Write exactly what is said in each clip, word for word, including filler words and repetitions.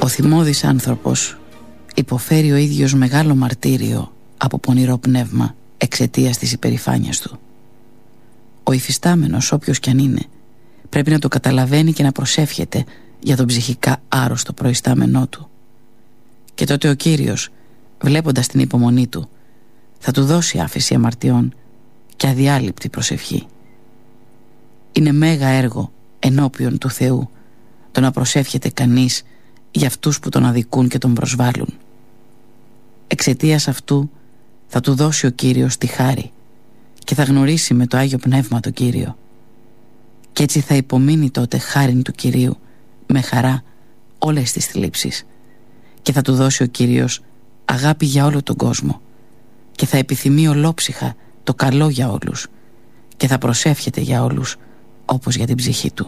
Ο θυμώδης άνθρωπος υποφέρει ο ίδιος μεγάλο μαρτύριο από πονηρό πνεύμα εξαιτίας της υπερηφάνειας του. Ο υφιστάμενος, όποιος κι αν είναι, πρέπει να το καταλαβαίνει και να προσεύχεται για τον ψυχικά άρρωστο προϊστάμενό του. Και τότε ο Κύριος, βλέποντας την υπομονή του, θα του δώσει άφεση αμαρτιών και αδιάλειπτη προσευχή. Είναι μέγα έργο ενώπιον του Θεού το να προσεύχεται κανείς για αυτούς που τον αδικούν και τον προσβάλλουν. Εξαιτίας αυτού θα του δώσει ο Κύριος τη χάρη και θα γνωρίσει με το Άγιο Πνεύμα τον Κύριο. Και έτσι θα υπομείνει τότε χάριν του Κυρίου με χαρά όλες τις θλίψεις, και θα του δώσει ο Κύριος αγάπη για όλο τον κόσμο και θα επιθυμεί ολόψυχα το καλό για όλους και θα προσεύχεται για όλους όπως για την ψυχή του.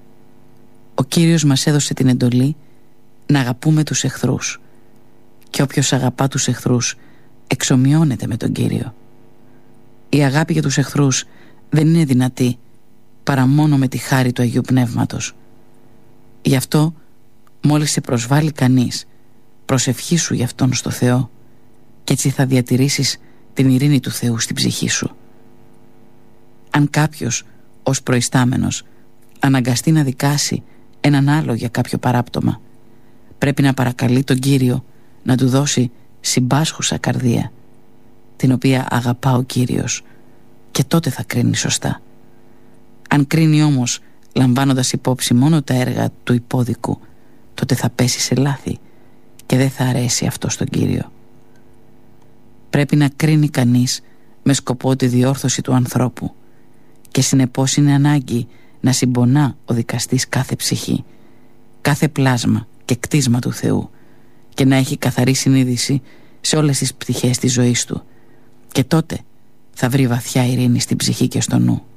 Ο Κύριος μας έδωσε την εντολή να αγαπούμε τους εχθρούς, και όποιος αγαπά τους εχθρούς εξομοιώνεται με τον Κύριο. Η αγάπη για τους εχθρούς δεν είναι δυνατή παρά μόνο με τη χάρη του Αγίου Πνεύματος. Γι' αυτό μόλις σε προσβάλλει κανείς, προσευχήσου γι' αυτόν στο Θεό, και έτσι θα διατηρήσεις την ειρήνη του Θεού στην ψυχή σου. Αν κάποιος ως προϊστάμενος αναγκαστεί να δικάσει έναν άλλο για κάποιο παράπτωμα, πρέπει να παρακαλεί τον Κύριο να του δώσει συμπάσχουσα καρδία, την οποία αγαπά ο Κύριος, και τότε θα κρίνει σωστά. Αν κρίνει όμως λαμβάνοντας υπόψη μόνο τα έργα του υπόδικου, τότε θα πέσει σε λάθη και δεν θα αρέσει αυτό στον Κύριο. Πρέπει να κρίνει κανείς με σκοπό τη διόρθωση του ανθρώπου, και συνεπώς είναι ανάγκη να συμπονά ο δικαστής κάθε ψυχή, κάθε πλάσμα και κτίσμα του Θεού, και να έχει καθαρή συνείδηση σε όλες τις πτυχές της ζωής του, και τότε θα βρει βαθιά ειρήνη στην ψυχή και στο νου.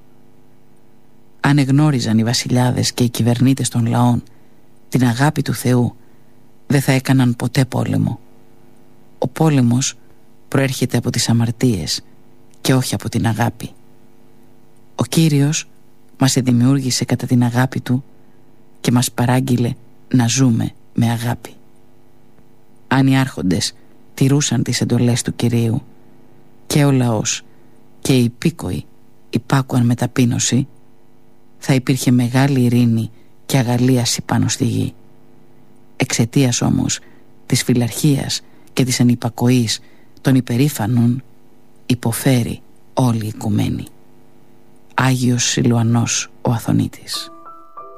Αν εγνώριζαν οι βασιλιάδες και οι κυβερνήτες των λαών την αγάπη του Θεού, δεν θα έκαναν ποτέ πόλεμο. Ο πόλεμος προέρχεται από τις αμαρτίες και όχι από την αγάπη. Ο Κύριος μας δημιούργησε κατά την αγάπη Του και μας παράγγειλε να ζούμε με αγάπη. Αν οι άρχοντες τηρούσαν τις εντολές του Κυρίου και ο λαός και οι υπήκοοι υπάκουαν με ταπείνωση, θα υπήρχε μεγάλη ειρήνη και αγαλίαση πάνω στη γη. Εξαιτίας όμως της φιλαρχίας και της ανυπακοής των υπερήφανων υποφέρει όλη η οικουμένη. Άγιος Σιλουανός ο Αθωνίτης.